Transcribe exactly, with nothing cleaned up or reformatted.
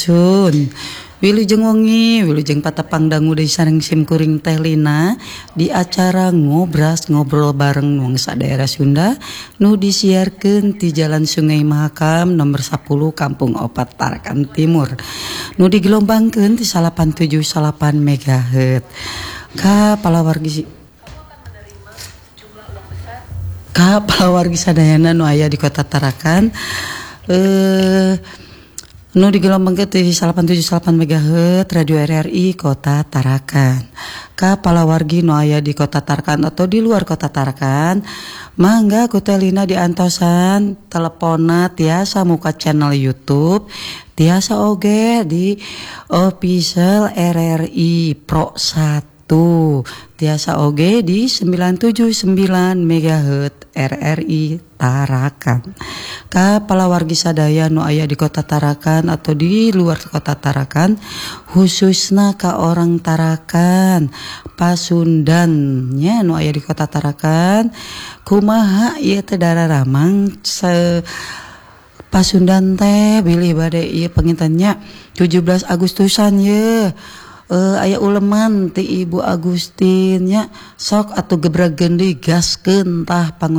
Sun. Wilujeng wengi, wilujeng patepang dangu deui sareng simkuring Teh Lina di acara Ngobras Ngobrol Bareng Nuangsa Daerah Sunda nu disiarkeun ti Jalan Sungai Mahakam nomor sepuluh Kampung Opat Tarakan Timur. Nu digelombangkeun ti salapan tujuh salapan megahertz. Ka palawargi Ka palawargi sadayana nu aya di Kota Tarakan eh nu digelombangkeun ti salapan tujuh salapan megahertz Radio R R I Kota Tarakan. Ka palawargi nu aya di Kota Tarakan atau di luar Kota Tarakan, mangga ku Teh Lina diantosan teleponna tiasa muka channel YouTube, tiasa oge di official R R I Pro satu. Tiasa oge di sembilan tujuh sembilan megahertz R R I Tarakan. Ka palawargi sadaya nu aya di Kota Tarakan atau di luar Kota Tarakan, khususna ka orang Tarakan, Pasundannya nu aya di Kota Tarakan, kumaha ieu teh dararamang se Pasundan teh bilih bade ieu pengintennya tujuh belas Agustusan ye. Uh, aya uleman ti Ibu Agustinnya sok atuh gebrageun deui gaskeun tah